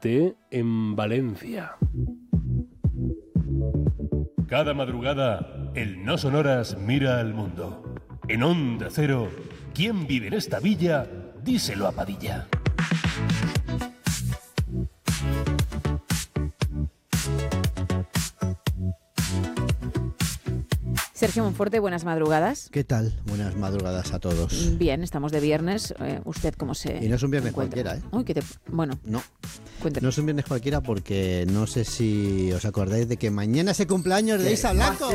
Fuerte, en Valencia. Cada madrugada, el No Sonoras mira al mundo. En Onda Cero, ¿quién vive en esta villa? Díselo a Padilla. Sergio Monforte, buenas madrugadas. ¿Qué tal? Buenas madrugadas a todos. Bien, estamos de viernes. ¿Usted cómo se Y no es un viernes encuentra? cualquiera, ¿eh? Uy, bueno, No, cuénteme. no es un viernes cualquiera porque no sé si os acordáis de que mañana es el cumpleaños de Isa Blanco.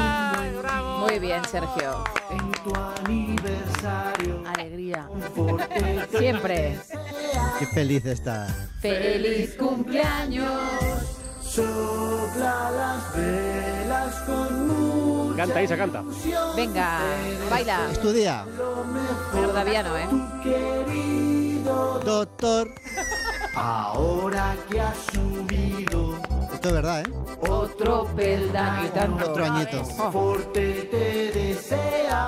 Muy bien, Sergio. En tu aniversario, Alegría. Siempre. Qué feliz está. ¡Feliz cumpleaños! sopla las velas con mucha Canta, Isa, canta. Venga, baila. Es tu día, Pero todavía no, ¿eh? querido. doctor. Ahora que has subido Esto es verdad, ¿eh? Otro peldaño. Otro añito. Forte te desea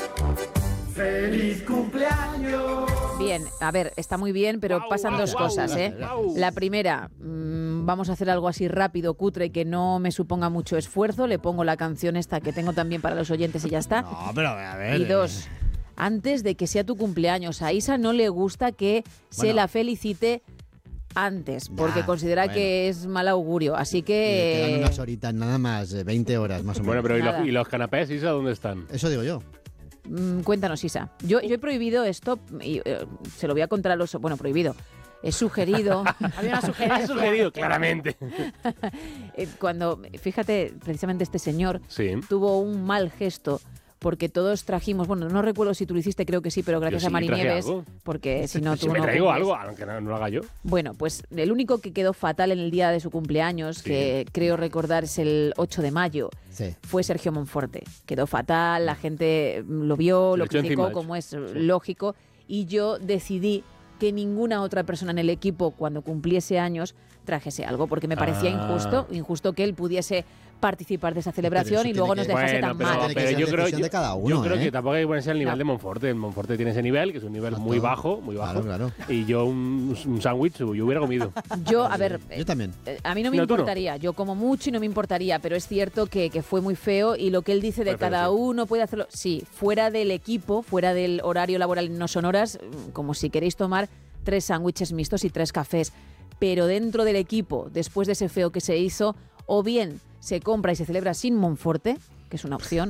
feliz cumpleaños. Bien, a ver, está muy bien, pero pasan dos cosas, ¿eh? La primera, vamos a hacer algo así rápido, cutre, que no me suponga mucho esfuerzo. Le pongo la canción esta que tengo también para los oyentes y ya está. No, pero a ver. Y dos, antes de que sea tu cumpleaños, a Isa no le gusta que se Bueno. la felicite antes, porque Ya, considera bueno. que es mal augurio. Así Quedan que... unas horitas nada más, 20 horas más o menos. Bueno, pero Nada. ¿y los canapés, Isa, dónde están? Eso digo yo. Cuéntanos, Isa. Yo he prohibido esto, y se lo voy a contar a los... Bueno, prohibido. He sugerido... Había una Has sugerido, claramente. Cuando, fíjate, precisamente este señor Sí. tuvo un mal gesto porque todos trajimos, bueno, no recuerdo si tú lo hiciste, creo que sí, pero gracias Yo a sí, Mari traje Nieves, algo. porque si no Si tú me no traigo cumples. algo, aunque no lo haga yo. Bueno, pues el único que quedó fatal en el día de su cumpleaños, Sí. que creo recordar es el 8 de mayo, Sí. fue Sergio Monforte. Quedó fatal, la gente lo vio, Se lo le echó criticó, encima, como es lógico, y yo decidí que ninguna otra persona en el equipo, cuando cumpliese años, trajese algo, porque me parecía injusto que él pudiese participar de esa celebración eso y luego tiene nos que- dejase Bueno, tan pero mal. tiene que ser yo creo, decisión de cada uno, yo creo ¿eh? que tampoco hay que ponerse al nivel No. de Monforte. El Monforte tiene ese nivel, que es un nivel Exacto. muy bajo, muy bajo. Claro. Y yo un sándwich yo hubiera comido. Yo, a ver, Yo también. a mí no me No, tú no. importaría, yo como mucho y no me importaría, pero es cierto que fue muy feo y lo que él dice de Fue feo, cada sí. uno puede hacerlo, sí, fuera del equipo, fuera del horario laboral en No Sonoras, como si queréis tomar 3 sándwiches mixtos y 3 cafés, pero dentro del equipo, después de ese feo que se hizo, o bien se compra y se celebra sin Monforte, que es una opción,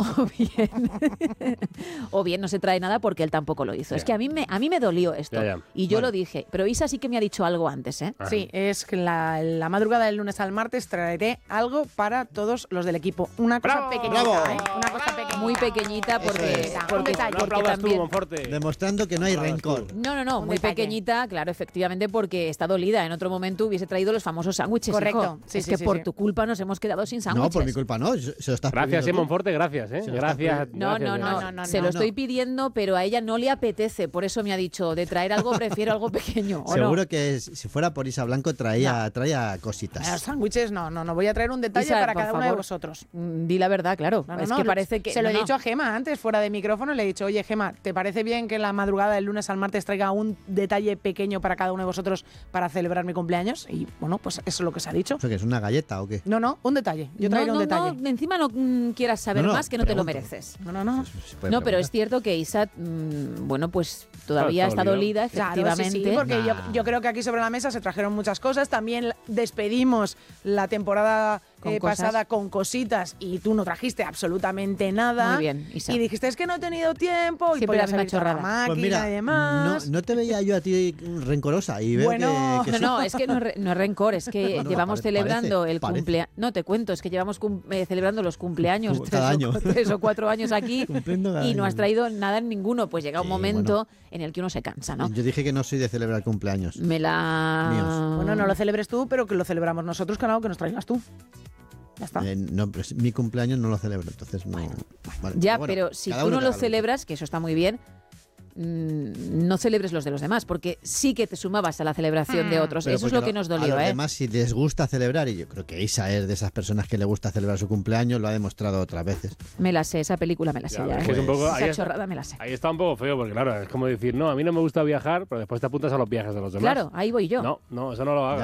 o bien no se trae nada porque él tampoco lo hizo. Ya. Es que a mí me dolió esto, Ya. y yo Bueno. lo dije, pero Isa sí que me ha dicho algo antes, ¿eh? Sí, es que la madrugada del lunes al martes traeré algo para todos los del equipo. Una cosa ¡Bravo! pequeñita, ¡Bravo! ¿eh? Una cosa pequeñita. Muy pequeñita porque, Eso es. porque, Un detalle. No porque aplaudas tú, también... Monforte. Demostrando que no hay Aplaudas tú. rencor. No, Un muy detalle. pequeñita, claro, efectivamente, porque está dolida. En otro momento hubiese traído los famosos sándwiches. Correcto. hijo. Sí, es sí, que sí, por sí. tu culpa nos hemos quedado sin sándwiches. No, por mi culpa no. Se lo estás Gracias, pidiendo tú. Monforte, gracias, Se lo estás Gracias. No, gracias, no. Se lo No. estoy pidiendo, pero a ella no le apetece. Por eso me ha dicho, de traer algo prefiero algo pequeño. ¿o Seguro no? que si fuera por Isa Blanco traía cositas. Los sándwiches no. Voy a traer un detalle Isa, para por cada uno de favor. vosotros. Di la verdad, claro. No, no, es no, que parece que... Se lo he no, dicho a Gema antes, fuera de micrófono, le he dicho, oye, Gema, ¿te parece bien que la madrugada del lunes al martes traiga un detalle pequeño para cada uno de vosotros para celebrar mi cumpleaños? Y bueno, pues eso es lo que se ha dicho. ¿Eso qué es, una galleta o qué? No, un detalle. Yo traeré un detalle. No, encima no quieras saber No, más que no te lo pregunto. mereces. No. Se puede No, pero es preguntar. cierto que Isa, bueno, pues todavía Está está dolida, Claro, efectivamente. sí, porque Nah. yo creo que aquí sobre la mesa se trajeron muchas cosas. También despedimos la temporada Con cosas. pasada con cositas y tú no trajiste absolutamente nada. Muy bien, Isa. Y dijiste, es que no he tenido tiempo. Y Siempre podía la misma salir toda la chorrada. máquina Pues mira, y demás. no te veía yo a ti rencorosa y veo Bueno, que sí. No, es que no es rencor, es que Bueno, llevamos parece, celebrando el parece. cumpleaños. No, te cuento, es que llevamos celebrando los cumpleaños Como cada año. 3 o 4 años aquí Cumpliendo cada y no año. has traído nada en ninguno. Pues llega un Sí, momento en el que uno se cansa, ¿no? Yo dije que no soy de celebrar cumpleaños. Me la... Míos. Bueno, no lo celebres tú, pero que lo celebramos nosotros, que algo que nos traigas tú. Ya está. No, pero mi cumpleaños no lo celebro, entonces no. Vale, Ya, bueno, pero si cada tú uno no que lo haga que celebras, que eso está muy bien, no celebres los de los demás, porque sí que te sumabas a la celebración de otros. Pero Eso es porque lo que nos a dolió, los ¿eh? demás, si les gusta celebrar, y yo creo que Isa es de esas personas que le gusta celebrar su cumpleaños, lo ha demostrado otras veces. Me la sé, esa película me la sé Ya, ya. es ¿eh? que es un poco- ahí Esa es- chorrada me la sé. Ahí está un poco feo, porque claro, es como decir, no, a mí no me gusta viajar, pero después te apuntas a los viajes de los demás. Claro, ahí voy yo. No, eso no lo hagas.